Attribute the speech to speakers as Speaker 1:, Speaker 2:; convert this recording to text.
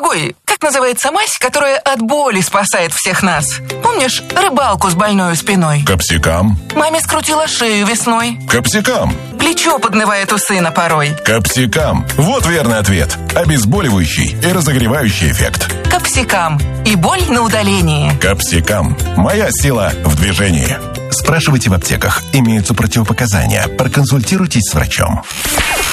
Speaker 1: Ой, как называется мазь, которая от боли спасает всех нас? Помнишь рыбалку с больной спиной?
Speaker 2: Капсикам.
Speaker 1: Маме скрутила шею весной.
Speaker 2: Капсикам.
Speaker 1: Плечо поднывает у сына порой.
Speaker 2: Капсикам. Вот верный ответ. Обезболивающий и разогревающий эффект.
Speaker 1: Капсикам. И боль на удалении.
Speaker 2: Капсикам. Моя сила в движении. Спрашивайте в аптеках. Имеются противопоказания. Проконсультируйтесь с врачом.